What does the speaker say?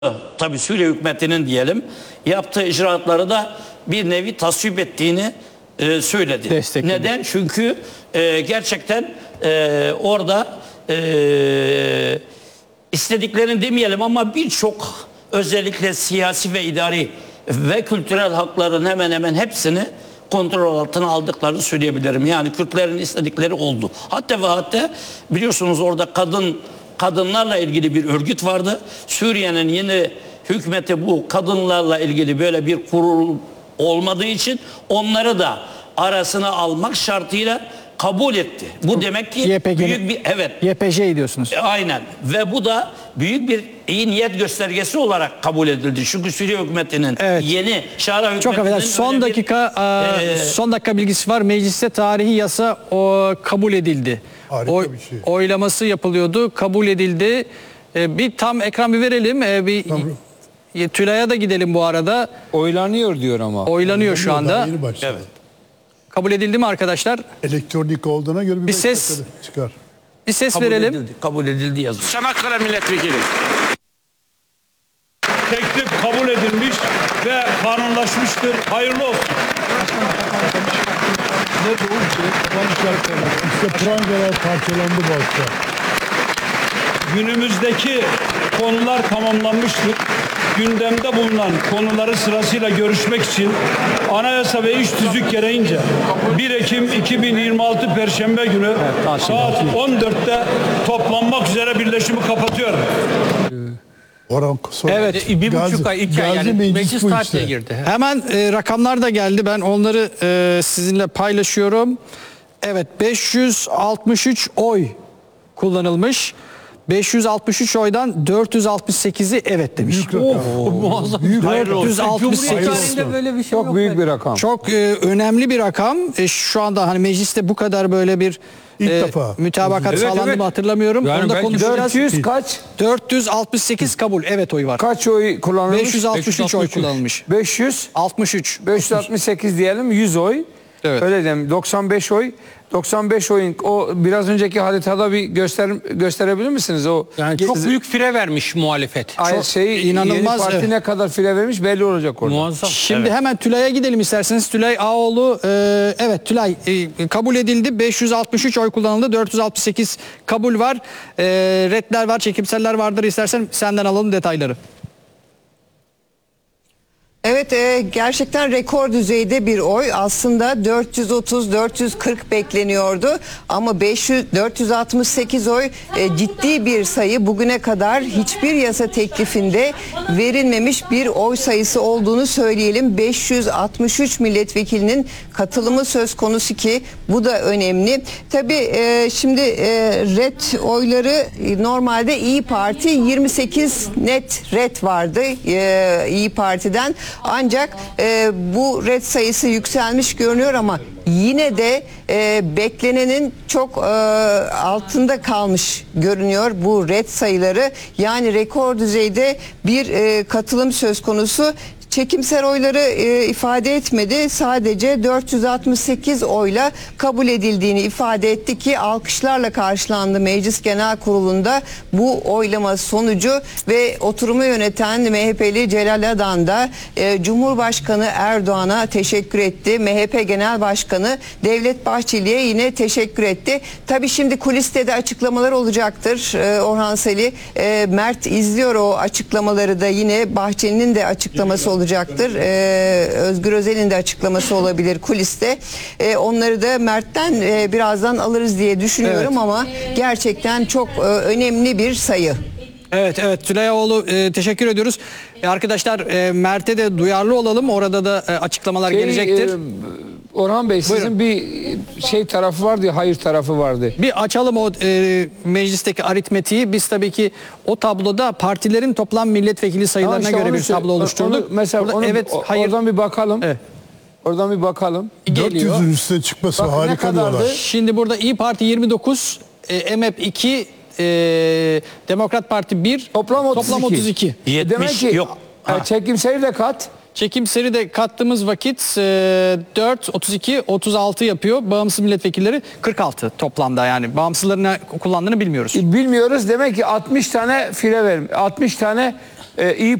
tabii Suriye hükümetinin diyelim yaptığı icraatları da bir nevi tasvip ettiğini söyledi. Destekledi. Neden? Çünkü gerçekten orada istediklerini demeyelim ama birçok özellikle siyasi ve idari ve kültürel hakların hemen hemen hepsini kontrol altına aldıklarını söyleyebilirim. Yani Kürtlerin istedikleri oldu. Hatta ve hatta biliyorsunuz orada kadınlarla ilgili bir örgüt vardı. Suriye'nin yeni hükümeti bu kadınlarla ilgili böyle bir kurul olmadığı için onları da arasına almak şartıyla kabul etti. Bu demek ki büyük bir YPJ diyorsunuz. Aynen. Ve bu da büyük bir iyi niyet göstergesi olarak kabul edildi. Çünkü Suriye hükümetinin yeni Şara hükümetinin çok affedersiniz. Son dakika bilgisi var. Mecliste tarihi yasa kabul edildi. Harika bir şey. Oylaması yapılıyordu. Kabul edildi. Bir tam ekran bir verelim. Tülay'a da gidelim bu arada. Oylanıyor diyor ama. Oylanıyor şu anda. Evet. Kabul edildi mi arkadaşlar? Elektronik olduğuna göre bir ses çıkar. Bir ses Kabul verelim. Edildi, kabul edildi yazıyor. Çanakkale Milletvekili. Teklif kabul edilmiş ve kanunlaşmıştır. Hayırlı olsun. İşte prangalar parçalandı bu hafta. Günümüzdeki konular tamamlanmıştır. Gündemde bulunan konuları sırasıyla görüşmek için anayasa ve iş tüzük gereğince 1 Ekim 2026 Perşembe günü saat 14'te toplanmak üzere birleşimi kapatıyorum. Evet, 1,5 ay, 2 ay yani meclis tatile girdi. Hemen rakamlar da geldi. Ben onları sizinle paylaşıyorum. Evet, 563 oy kullanılmış. 563 oydan 468'i evet demiş. Muazzam. Büyük 468. Böyle bir şey çok büyük bir rakam. Çok önemli bir rakam. Şu anda hani mecliste bu kadar böyle bir mütabakat sağlandı mı hatırlamıyorum. Yani onu da konuşacağız. 400 kaç? 468 kabul. Evet oy var. Kaç oy kullanılmış? 563 oy kullanılmış. 563. 568 diyelim 100 oy. Evet. Öyle diyelim 95 oy. 95 oyun o biraz önceki haritada bir gösterebilir misiniz o? Yani çok büyük fire vermiş muhalefet. inanılmaz. Yeni parti ne kadar fire vermiş belli olacak orada. Muazzam. Şimdi hemen Tülay'a gidelim isterseniz. Tülay Ağoğlu, evet Tülay kabul edildi. 563 oy kullanıldı. 468 kabul var. Redler var, çekimseller vardır. İstersen senden alalım detayları. Evet, gerçekten rekor düzeyde bir oy. Aslında 430-440 bekleniyordu ama 468 oy ciddi bir sayı. Bugüne kadar hiçbir yasa teklifinde verilmemiş bir oy sayısı olduğunu söyleyelim. 563 milletvekilinin katılımı söz konusu ki bu da önemli. Tabii şimdi red oyları normalde İyi Parti 28 net red vardı İyi Parti'den. Ancak bu red sayısı yükselmiş görünüyor ama yine de beklenenin çok altında kalmış görünüyor bu red sayıları. Yani rekor düzeyde bir katılım söz konusu. Çekimser oyları ifade etmedi. Sadece 468 oyla kabul edildiğini ifade etti ki alkışlarla karşılandı Meclis Genel Kurulu'nda bu oylama sonucu ve oturumu yöneten MHP'li Celal Adan da Cumhurbaşkanı Erdoğan'a teşekkür etti. MHP Genel Başkanı Devlet Bahçeli'ye yine teşekkür etti. Tabii şimdi kuliste de açıklamalar olacaktır. Orhan Seli, Mert izliyor o açıklamaları da yine Bahçeli'nin de açıklaması olacaktır. Özgür Özel'in de açıklaması olabilir kuliste. Onları da Mert'ten birazdan alırız diye düşünüyorum ama gerçekten çok önemli bir sayı. Evet Tülay Ağoğlu teşekkür ediyoruz. Arkadaşlar Mert'e de duyarlı olalım. Orada da açıklamalar gelecektir. Orhan Bey sizin bir tarafı vardı ya, hayır tarafı vardı. Bir açalım o meclisteki aritmetiği. Biz tabii ki o tabloda partilerin toplam milletvekili sayılarına göre bir tablo oluşturduk. Oradan bir bakalım. Evet. Oradan bir bakalım. 400'ün üstüne çıkması harika bir olay. Şimdi burada İyi Parti 29, MHP 2, Demokrat Parti 1, toplam 32. 70 demek ki yok. Çekimseri de kat. Çekimseri de kattığımız vakit 4, 32, 36 yapıyor. Bağımsız milletvekilleri 46 toplamda yani. Bağımsızların ne kullandığını bilmiyoruz. Bilmiyoruz. Demek ki 60 tane file verim. 60 tane İyi